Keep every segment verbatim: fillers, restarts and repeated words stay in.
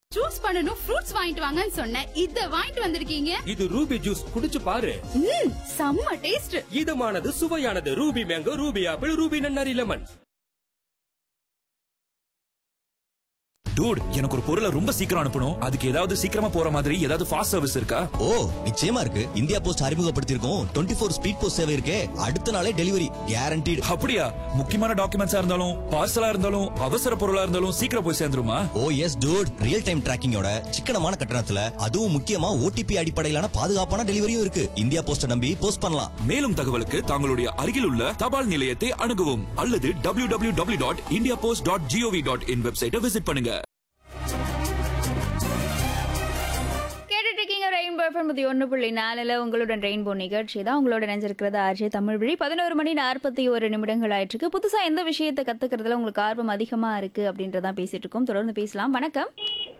Juice பண்ணனும் fruits வாங்கிட்டு வாங்கன்னு சொன்னேன். இத வாங்கிட்டு வந்திருக்கீங்க. இது ரூபி ஜூஸ், குடிச்சு பாரு. ம், செம்ம taste. இதமானது, சுவையானது. Ruby mango, Ruby apple, Ruby நன்னாரி லெமன். டூட், எனக்கு ஒரு பொருளை ரொம்ப சீக்கிரம் அனுப்பணும். அதுக்கு ஏதாவது சீக்கிரமா போற மாதிரி ஏதாவது ஃபாஸ்ட் சர்வீஸ் இருக்கா? ஓ, நிச்சயமா இருக்கு. India post அறிமுகப்படுத்தியிருக்கோம் twenty four speed post சேவை இருக்கே. அடுத்த நாளே டெலிவரி கேரண்டீடு. அப்படியா? முக்கியமான டாக்குமெண்ட்ஸா இருந்தாலும் பார்சலா இருந்தாலும் அவசர பொருளா இருந்தாலும் சீக்கிரம் போய் சேர்ந்துருமா? ஓ எஸ் டூட், ரியல் டைம் டிராக்கிங்கோட சிக்கனமான கட்டணத்துல, அதுவும் முக்கியமா ஓடிபி அடிப்படையிலான பாதுகாப்பான டெலிவரியும் இருக்கு. இந்தியா போஸ்ட நம்பி போஸ்ட் பண்ணலாம். மேலும் தகவலுக்கு தங்களுடைய அருகில் உள்ள தபால் நிலையத்தை அணுகவும் அல்லது W W W dot India post dot gov dot in வெப்சைட்டை விசிட் பண்ணுங்க. ரெயின்போ எஃப்எம் ஒன்று புள்ளி நாலுல உங்களுடன் ரெயின்போ நிகழ்ச்சி தான். உங்களோட நினைஞ்சிருக்கிறது ஆர்ஜே தமிழ் வழி. பதினோரு மணி நாற்பத்தி ஒரு நிமிடங்கள் ஆயிட்டு. புதுசா எந்த விஷயத்தை கத்துக்கிறதுல உங்களுக்கு ஆர்வம் அதிகமா இருக்கு அப்படின்றதான் பேசிட்டு இருக்கோம். தொடர்ந்து பேசலாம். வணக்கம்.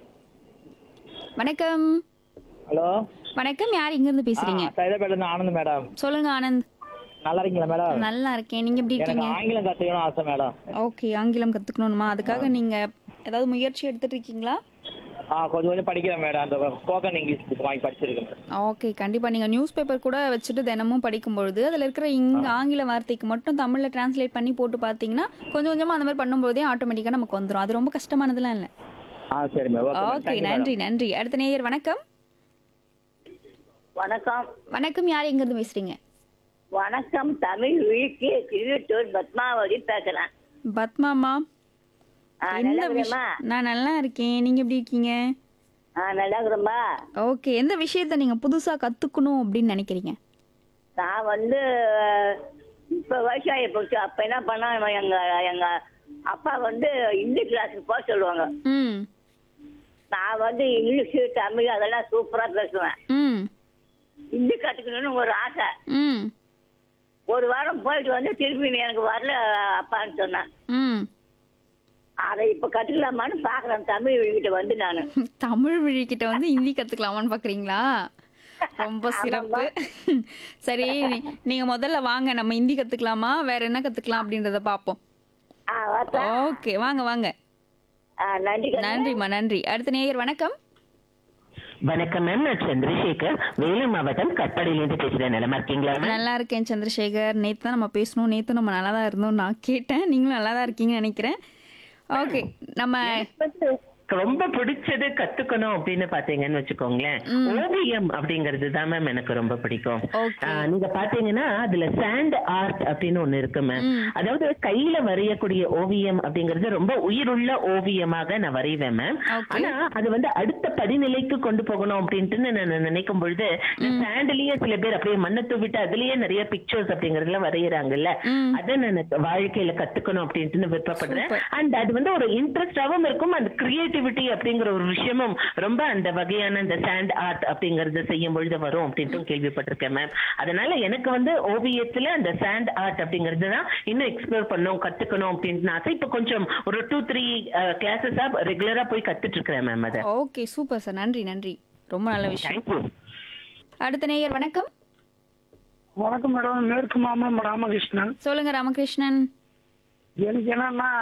வணக்கம். ஹலோ வணக்கம். யார் இங்க இருந்து பேசுறீங்க? சைதாபேட்ல ஆனந்த் மேடம். சொல்லுங்க ஆனந்த். நல்லா இருக்கீங்களா மேடம்? நல்லா இருக்கேன். நீங்க எப்படி எனக்கு இருக்கீங்க? ஆங்கிலம் கத்துக்கணும் ஆசை மேடம். ஓகே, ஆங்கிலம் கத்துக்கணுமா? அதுக்காக நீங்க ஏதாவது முயற்சி எடுத்துட்டு இருக்கீங்களா? ஆ, கொஞ்சம் கொஞ்சம் படிக்கிறேன் மேடம். அந்த ஸ்போக்கன் இங்கிலீஷ் புக் வாங்கி படிச்சிருக்கேன் மேடம். ஓகே, கண்டிப்பா. நீங்க நியூஸ் பேப்பர் கூட வச்சுட்டு தினமும் படிக்கும்பொழுது அதுல இருக்கிற இங்க ஆங்கில வார்த்தைக்கு மட்டும் தமிழ்ல டிரான்ஸ்லேட் பண்ணி போட்டு பாத்தீங்கன்னா கொஞ்சம் கொஞ்சமா அந்த மாதிரி பண்ணும்போதே ஆட்டோமேட்டிக்கா நமக்கு வந்துடும். அது ரொம்ப கஷ்டமானதுலாம் இல்ல. ஆ, சரி மேடம். ஓகே, நன்றி நன்றி. அடுத்த நேயர். வணக்கம். வணக்கம். வணக்கம். யார் எங்க இருந்து பேசுறீங்க? வணக்கம். தமிழ் வீட்டு திருட்டூர் பத்மாவதி பேசுறேன். பத்மாமா. ஆ, எந்த நல்லா விஷயம்? இருக்கிறேம்மா? நான் நல்லா இருக்கேன். நீங்க எப்படி இருக்கீங்க? ஆ, நல்லா இருக்கிறேம்மா. ஓகே, எந்த விஷயத்த நீங்க புதுசா கத்துக்கணும் அப்படின்னு நினைக்கிறீங்க? நான் வந்து இப்ப வயசாகி போச்சு. அப்ப என்ன பண்ணா, எங்க எங்க அப்பா வந்து இந்தி கிளாஸுக்கு போக சொல்லுவாங்க. ம் நான் வந்து இங்கிலீஷு தமிழ் அதெல்லாம் சூப்பரா பேசுவேன். ம் ஹிந்தி கத்துக்கணும்னு ஒரு ஆசை. ம் ஒரு வாரம் போயிட்டு வந்து திருப்பி நீ எனக்கு வரல அப்பான்னு சொன்னேன். ம் அதை இப்ப கத்துக்கலாமான்னு பாக்குறேன். தமிழ் வீட்டு வந்து நானு தமிழ் வழிகிட்ட வந்து ஹிந்தி கத்துக்கலாமான்னு பாக்குறீங்களா? ரொம்ப சிறப்பு. சரி, நீ- நீங்க முதல்ல வாங்க, நம்ம ஹிந்தி கத்துக்கலாமா வேற என்ன கத்துக்கலாம் அப்படின்றத பாப்போம். ஆ, வரட்டா? ஓகே, வாங்க வாங்க. ஆ, நன்றி கண்ணு. நன்றிம்மா, நன்றி. அடுத்த நேயர். வணக்கம். வணக்கம் மேம், நான் சந்திரசேகர், வேலூர் மாவட்டம் கட்பாடியிலிருந்து பேசுறேன். நிலமா இருக்கீங்களா மேம்? நல்லா இருக்கேன் சந்திரசேகர். நேத்து தான் நம்ம பேசணும். நேத்து நம்ம நல்லா தான் இருந்தோம். நான் கேட்டேன், நீங்களும் நல்லா தான் இருக்கீங்கன்னு நினைக்கிறேன். ஓகே, நம்ம ரொம்ப பிடிச்சது கத்துக்கணும் அப்படின்னு பாத்தீங்கன்னு வச்சுக்கோங்களேன், ஓவியம் அப்படிங்கிறது தான் மேம் எனக்கு ரொம்ப பிடிக்கும். Okay. ஆஹ் நீங்க பாத்தீங்கன்னா அதுல சாண்ட் ஆர்ட் அப்படின்னு ஒண்ணு இருக்கு மேம். அதாவது கையில வரையக்கூடிய ஓவியம் அப்படிங்கிறது ரொம்ப உயிருள்ள ஓவியமாக நான் வரைவேன் மேம். Okay. ஆனா அது வந்து அடுத்த படிநிலைக்கு கொண்டு போகணும் அப்படின்ட்டு நான் நினைக்கும் பொழுது சாண்ட்லயே சில பேர் அப்படியே மண்ணை தூவிட்டு அதுலயே நிறைய பிக்சர்ஸ் அப்படிங்கறதுல வரையறாங்கல்ல, அதை நான் வாழ்க்கையில கத்துக்கணும் அப்படின்ட்டு விருப்பப்படுறேன். அண்ட் அது வந்து ஒரு இன்ட்ரெஸ்டாவும் இருக்கும். அந்த கிரியேட்டிவ் அப்படிங்கிற ஒரு விஷயமும் ரொம்ப அந்த வகையான இந்த சாண்ட் ஆர்ட் அப்படிங்கறது செய்யும் பொழுது வரும் அப்படின்ட்டு கேள்விப்பட்டிருக்கேன் மேம். அதனால எனக்கு வந்து ஓவியத்துல அந்த சாண்ட் ஆர்ட் அப்படிங்கிறது தான் இன்னும் எக்ஸ்ப்ளோர் பண்ணணும், கத்துக்கணும் அப்படின்னு ஆசை. இப்ப கொஞ்சம் ஒரு டூ த்ரீ கிளாஸஸா ரெகுலரா போய் கத்துட்டு இருக்கிறேன் மேம். அதை ஓகே, சூப்பர் சார். நன்றி நன்றி. ரொம்ப நல்ல விஷயம். தேங்க்யூ. அடுத்த நேயர். வணக்கம். வணக்கம் மேடம். மேற்கு மாமலம் ராமகிருஷ்ணன். சொல்லுங்க ராமகிருஷ்ணன். எனக்கு என்னன்னா